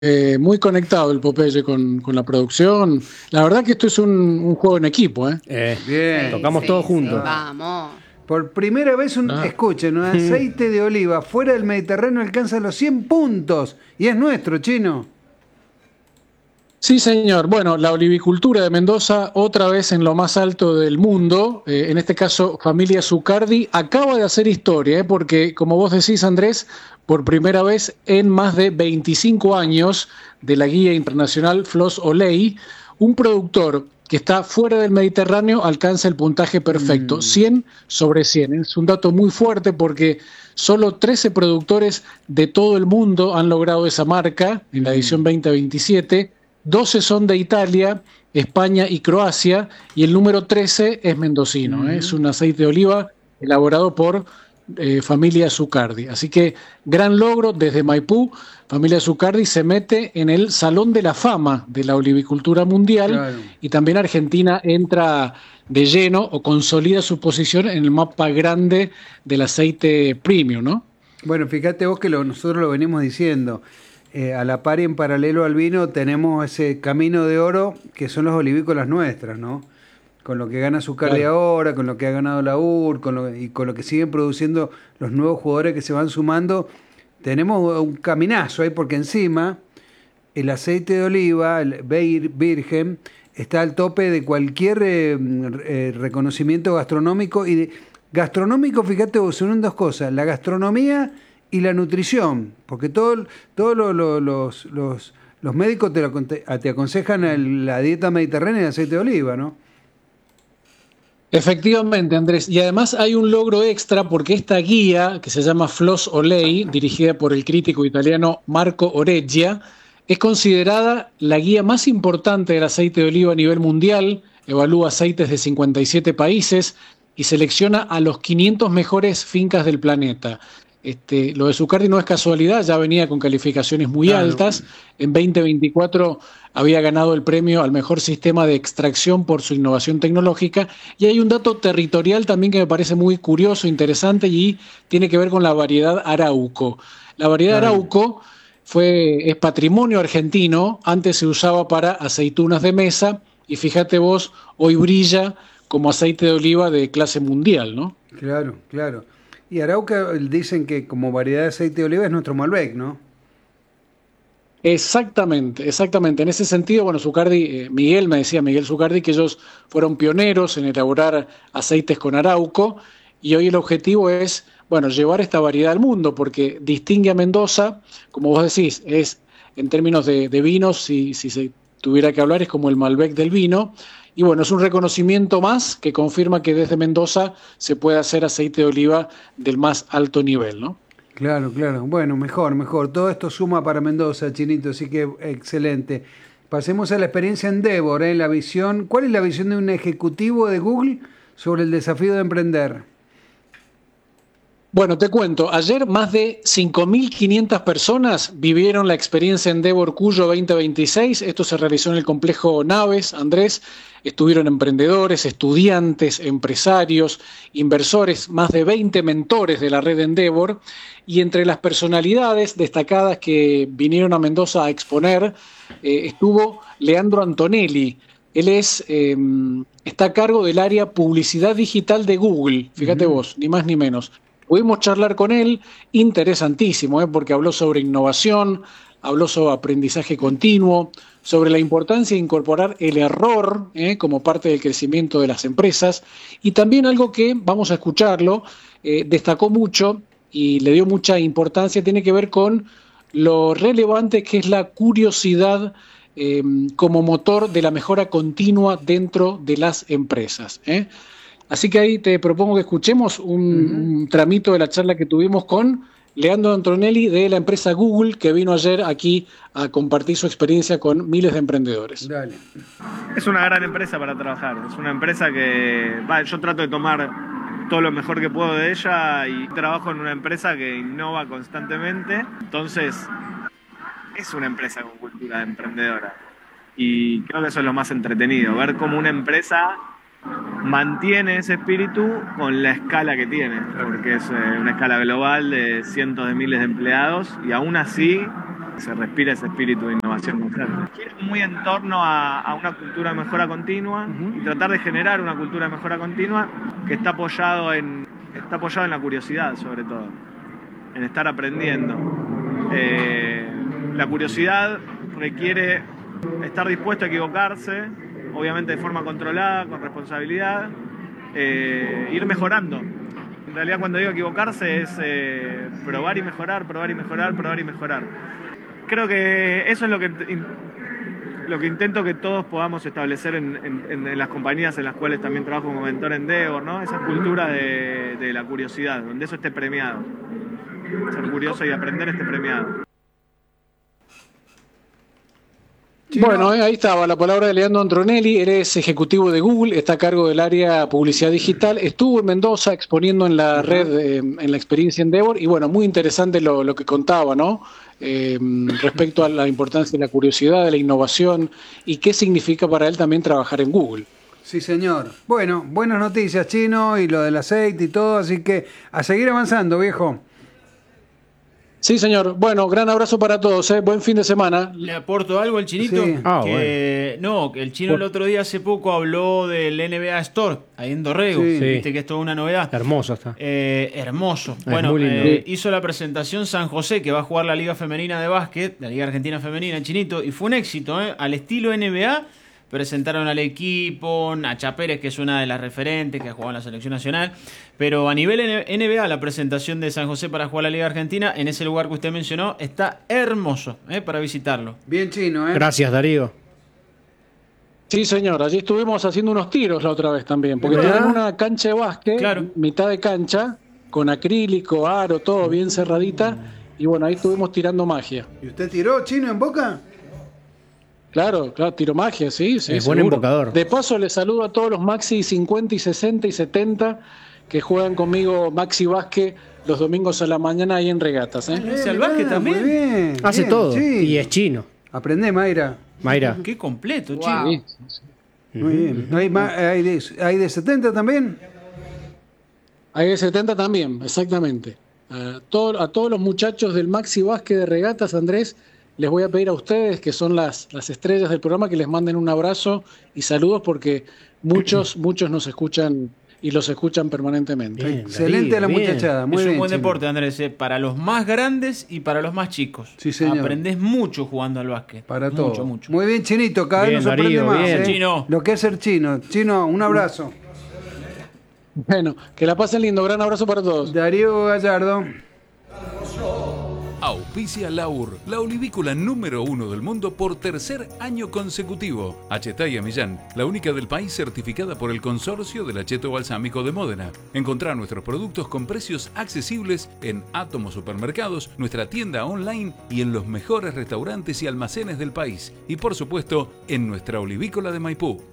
muy conectado el Popeye con la producción. La verdad que esto es un juego en equipo, ¿eh? Bien. Tocamos todos juntos. Vamos. Por primera vez, escuchen, un aceite de oliva fuera del Mediterráneo alcanza los 100 puntos. Y es nuestro, Chino. Sí, señor. Bueno, la olivicultura de Mendoza, otra vez en lo más alto del mundo, en este caso familia Zucardi, acaba de hacer historia, porque como vos decís, Andrés, por primera vez en más de 25 años de la guía internacional Flos Olei, un productor que está fuera del Mediterráneo alcanza el puntaje perfecto, 100 sobre 100. Es un dato muy fuerte porque solo 13 productores de todo el mundo han logrado esa marca en la edición 2027. 12 son de Italia, España y Croacia, y el número 13 es mendocino. Es un aceite de oliva elaborado por familia Zucardi. Así que gran logro desde Maipú. Familia Zucardi se mete en el Salón de la Fama de la Olivicultura Mundial, claro. Y también Argentina entra de lleno o consolida su posición en el mapa grande del aceite premium, ¿no? Bueno, fíjate vos que nosotros lo venimos diciendo. A la par y en paralelo al vino tenemos ese camino de oro que son los olivícolas nuestras, ¿no? Con lo que gana Zucardi, claro, ahora, con lo que ha ganado la UR, y con lo que siguen produciendo los nuevos jugadores que se van sumando, tenemos un caminazo ahí, porque encima el aceite de oliva, el virgen, está al tope de cualquier reconocimiento gastronómico. Gastronómico, fíjate vos, son dos cosas: la gastronomía y la nutrición, porque todos los médicos te aconsejan la dieta mediterránea de aceite de oliva, ¿no? Efectivamente, Andrés. Y además hay un logro extra porque esta guía, que se llama Flos Olei, dirigida por el crítico italiano Marco Oreggia, es considerada la guía más importante del aceite de oliva a nivel mundial, evalúa aceites de 57 países y selecciona a los 500 mejores fincas del planeta. Lo de Zucardi no es casualidad, ya venía con calificaciones muy altas. En 2024 había ganado el premio al mejor sistema de extracción por su innovación tecnológica. Y hay un dato territorial también que me parece muy curioso, interesante, y tiene que ver con la variedad Arauco. La variedad Arauco es patrimonio argentino, antes se usaba para aceitunas de mesa, y fíjate vos, hoy brilla como aceite de oliva de clase mundial, ¿no? Claro, claro. Y Arauca dicen que como variedad de aceite de oliva es nuestro Malbec, ¿no? Exactamente, exactamente. En ese sentido, bueno, Zucardi, Miguel Zucardi, que ellos fueron pioneros en elaborar aceites con Arauco, y hoy el objetivo es, bueno, llevar esta variedad al mundo, porque distingue a Mendoza, como vos decís, es en términos de vinos, si se tuviera que hablar, es como el Malbec del vino. Y bueno, es un reconocimiento más que confirma que desde Mendoza se puede hacer aceite de oliva del más alto nivel, ¿no? Claro, claro. Bueno, mejor. Todo esto suma para Mendoza, Chinito, así que excelente. Pasemos a la experiencia Endeavor, la visión. ¿Cuál es la visión de un ejecutivo de Google sobre el desafío de emprender? Bueno, te cuento, ayer más de 5.500 personas vivieron la experiencia Endeavor Cuyo 2026. Esto se realizó en el complejo Naves, Andrés. Estuvieron emprendedores, estudiantes, empresarios, inversores, más de 20 mentores de la red Endeavor. Y entre las personalidades destacadas que vinieron a Mendoza a exponer, estuvo Leandro Antonelli. Él está a cargo del área publicidad digital de Google, fíjate vos, ni más ni menos. Pudimos charlar con él, interesantísimo, porque habló sobre innovación, habló sobre aprendizaje continuo, sobre la importancia de incorporar el error como parte del crecimiento de las empresas, y también algo que, vamos a escucharlo, destacó mucho y le dio mucha importancia, tiene que ver con lo relevante que es la curiosidad como motor de la mejora continua dentro de las empresas. Así que ahí te propongo que escuchemos un tramito de la charla que tuvimos con Leandro Antonelli de la empresa Google, que vino ayer aquí a compartir su experiencia con miles de emprendedores. Dale. Es una gran empresa para trabajar. Es una empresa que yo trato de tomar todo lo mejor que puedo de ella y trabajo en una empresa que innova constantemente. Entonces, es una empresa con cultura emprendedora. Y creo que eso es lo más entretenido, ver cómo una empresa mantiene ese espíritu con la escala que tiene, porque es una escala global de cientos de miles de empleados y aún así se respira ese espíritu de innovación constante. Quiero muy en torno a una cultura de mejora continua y tratar de generar una cultura de mejora continua que está apoyado en la curiosidad, sobre todo, en estar aprendiendo. La curiosidad requiere estar dispuesto a equivocarse, obviamente de forma controlada, con responsabilidad, ir mejorando. En realidad, cuando digo equivocarse es probar y mejorar, probar y mejorar, probar y mejorar. Creo que eso es lo que intento que todos podamos establecer en las compañías en las cuales también trabajo como mentor en Endeavor, ¿no? Esa cultura de la curiosidad, donde eso esté premiado. Ser curioso y aprender esté premiado. Bueno, ahí estaba la palabra de Leandro Antronelli. Él es ejecutivo de Google, está a cargo del área publicidad digital. Estuvo en Mendoza exponiendo en la red, en la experiencia Endeavor, y bueno, muy interesante lo que contaba, ¿no? Respecto a la importancia de la curiosidad, de la innovación y qué significa para él también trabajar en Google. Sí, señor. Bueno, buenas noticias, Chino, y lo del aceite y todo, así que a seguir avanzando, viejo. Sí, señor. Bueno, gran abrazo para todos. Buen fin de semana. ¿Le aporto algo al Chinito? Sí. No, que el Chino el otro día hace poco habló del NBA Store, ahí en Dorrego. Sí. Viste que es toda una novedad. Hermoso está. Hermoso. Es Bueno, muy lindo. hizo la presentación San José, que va a jugar la Liga Femenina de Básquet, la Liga Argentina Femenina, Chinito, y fue un éxito, al estilo NBA. Presentaron al equipo, Nacha Pérez, que es una de las referentes que ha jugado en la selección nacional, pero a nivel NBA, la presentación de San José para jugar la Liga Argentina, en ese lugar que usted mencionó, está hermoso para visitarlo. Bien, Chino, ¿eh? Gracias, Darío. Sí, señor. Allí estuvimos haciendo unos tiros la otra vez también, porque ¿Verdad? tienen una cancha de básquet, Claro. mitad de cancha, con acrílico, aro, todo bien cerradita, y bueno, ahí estuvimos tirando magia. ¿Y usted tiró, Chino, en Boca? Claro, tiro magia, sí. Es buen seguro. embocador. De paso, les saludo a todos los Maxi 50 y 60 y 70 que juegan conmigo Maxi Básquet los domingos a la mañana ahí en regatas. ¿Hace al básquet también? Muy bien. Hace bien, todo. Sí. Y es chino. Aprende, Mayra. Mayra. Qué completo, Wow. Chino. Sí. Muy bien. ¿Hay de 70 también? Hay de 70 también, exactamente. A todos los muchachos del Maxi Básquet de regatas, Andrés, les voy a pedir a ustedes, que son las estrellas del programa, que les manden un abrazo y saludos, porque muchos nos escuchan y los escuchan permanentemente. Bien, Excelente Darío, la bien. muchachada. Muy Es bien, un buen Chino. deporte, Andrés, para los más grandes y para los más chicos. Sí, señor. Aprendés mucho jugando al básquet. Para mucho, todo. mucho. Muy bien, Chinito. Cada vez Bien, nos sorprende Darío, más. bien. Chino. Lo que es ser chino. Chino, un abrazo. Bueno, que la pasen lindo. Gran abrazo para todos. Darío Gallardo. Auspicia Laur, la olivícola número 1 del mundo por tercer año consecutivo. Achetaya Millán, la única del país certificada por el Consorcio del Acheto Balsámico de Módena. Encontrá nuestros productos con precios accesibles en Átomo Supermercados, nuestra tienda online y en los mejores restaurantes y almacenes del país. Y por supuesto, en nuestra olivícola de Maipú.